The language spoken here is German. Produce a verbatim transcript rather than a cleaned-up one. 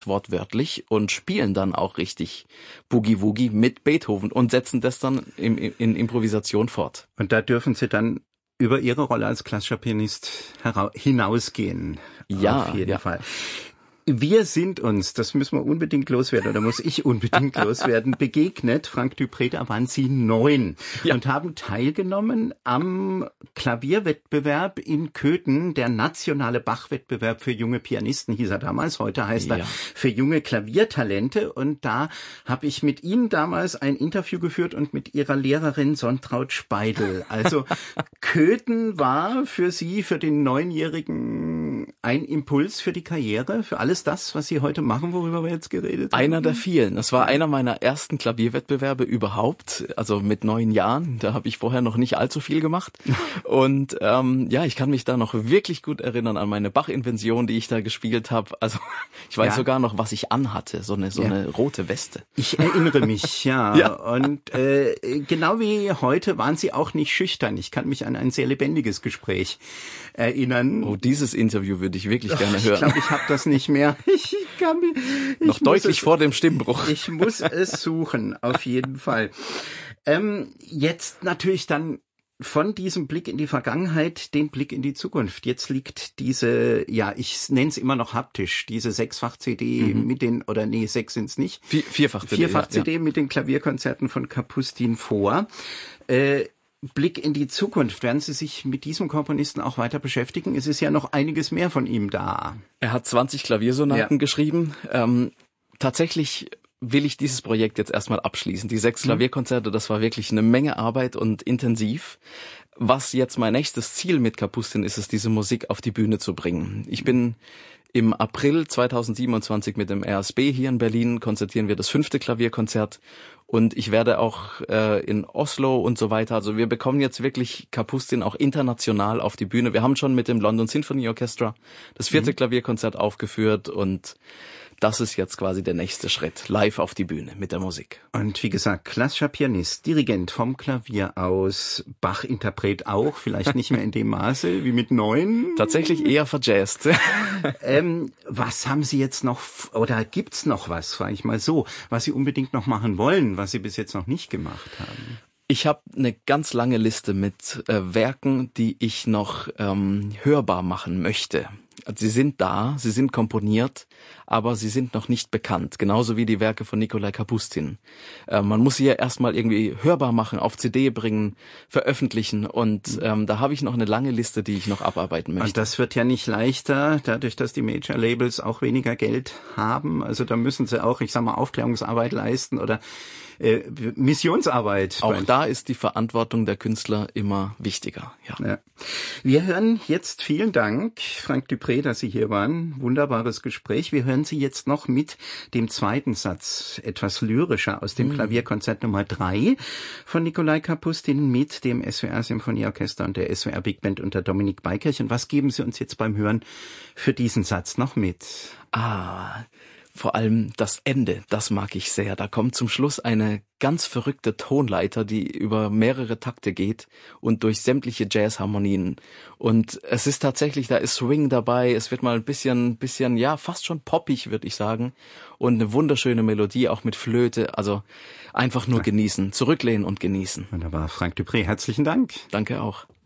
wortwörtlich und spielen dann auch richtig Boogie Woogie mit Beethoven und setzen das dann in, in Improvisation fort. Und da dürfen Sie dann über Ihre Rolle als klassischer Pianist hinausgehen. Ja, auf jeden ja. Fall. Wir sind uns, das müssen wir unbedingt loswerden, oder muss ich unbedingt loswerden, begegnet. Frank Dupré, da waren Sie neun ja. und haben teilgenommen am Klavierwettbewerb in Köthen, der nationale Bach-Wettbewerb für junge Pianisten, hieß er damals. Heute heißt ja. er für junge Klaviertalente. Und da habe ich mit Ihnen damals ein Interview geführt und mit Ihrer Lehrerin Sontraud Speidel. Also Köthen war für Sie, für den Neunjährigen, ein Impuls für die Karriere, für alles das, was Sie heute machen, worüber wir jetzt geredet haben? Einer der vielen. Das war einer meiner ersten Klavierwettbewerbe überhaupt, also mit neun Jahren. Da habe ich vorher noch nicht allzu viel gemacht. Und ähm, ja, ich kann mich da noch wirklich gut erinnern an meine Bach-Invention, die ich da gespielt habe. Also ich weiß ja. sogar noch, was ich anhatte, so eine so ja. eine rote Weste. Ich erinnere mich, ja. ja. Und äh, genau wie heute waren Sie auch nicht schüchtern. Ich kann mich an ein sehr lebendiges Gespräch erinnern. Oh, dieses Interview würde ich wirklich gerne ich hören. Ich glaube, ich habe das nicht mehr. Ich kann mich, ich Noch deutlich es, vor dem Stimmbruch. Ich muss es suchen, auf jeden Fall. Ähm, jetzt natürlich dann von diesem Blick in die Vergangenheit den Blick in die Zukunft. Jetzt liegt diese, ja, ich nenne es immer noch haptisch, diese Sechsfach-C D mhm. mit den, oder nee, sechs sind's nicht. Vier, Vierfach-C D. Vierfach-C D ja. mit den Klavierkonzerten von Kapustin vor. Äh, Blick in die Zukunft. Werden Sie sich mit diesem Komponisten auch weiter beschäftigen? Es ist ja noch einiges mehr von ihm da. Er hat zwanzig Klaviersonaten ja. geschrieben. Ähm, tatsächlich will ich dieses Projekt jetzt erstmal abschließen. Die sechs Klavierkonzerte, das war wirklich eine Menge Arbeit und intensiv. Was jetzt mein nächstes Ziel mit Kapustin ist, ist diese Musik auf die Bühne zu bringen. Ich bin im April zweitausendsiebenundzwanzig mit dem R S B hier in Berlin, konzertieren wir das fünfte Klavierkonzert. Und ich werde auch äh, in Oslo und so weiter, also wir bekommen jetzt wirklich Kapustin auch international auf die Bühne. Wir haben schon mit dem London Symphony Orchestra das vierte mhm. Klavierkonzert aufgeführt und das ist jetzt quasi der nächste Schritt, live auf die Bühne mit der Musik. Und wie gesagt, klassischer Pianist, Dirigent vom Klavier aus, Bach-Interpret auch, vielleicht nicht mehr in dem Maße wie mit neun. Tatsächlich eher verjazzt. ähm, was haben Sie jetzt noch, oder gibt's noch was, frage ich mal so, was Sie unbedingt noch machen wollen, was Sie bis jetzt noch nicht gemacht haben? Ich habe eine ganz lange Liste mit äh, Werken, die ich noch ähm, hörbar machen möchte. Also sie sind da, sie sind komponiert, aber sie sind noch nicht bekannt. Genauso wie die Werke von Nikolai Kapustin. Äh, man muss sie ja erstmal irgendwie hörbar machen, auf C D bringen, veröffentlichen. Und ähm, da habe ich noch eine lange Liste, die ich noch abarbeiten möchte. Und das wird ja nicht leichter, dadurch, dass die Major-Labels auch weniger Geld haben. Also da müssen sie auch, ich sag mal, Aufklärungsarbeit leisten oder äh, Missionsarbeit. Auch da ist die Verantwortung der Künstler immer wichtiger. Ja. Ja. Wir hören jetzt, vielen Dank, Frank Dupré, dass Sie hier waren. Wunderbares Gespräch. Wir hören Sie jetzt noch mit dem zweiten Satz, etwas lyrischer, aus dem mhm. Klavierkonzert Nummer drei von Nikolai Kapustin mit dem S W R Symphonieorchester und der S W R Big Band unter Dominik Beikirch. Und was geben Sie uns jetzt beim Hören für diesen Satz noch mit? Ah, vor allem das Ende, das mag ich sehr. Da kommt zum Schluss eine ganz verrückte Tonleiter, die über mehrere Takte geht und durch sämtliche Jazzharmonien. Und es ist tatsächlich, da ist Swing dabei, es wird mal ein bisschen, bisschen, ja, fast schon poppig, würde ich sagen. Und eine wunderschöne Melodie, auch mit Flöte. Also einfach nur genießen, zurücklehnen und genießen. Wunderbar. Frank Dupré, herzlichen Dank. Danke auch.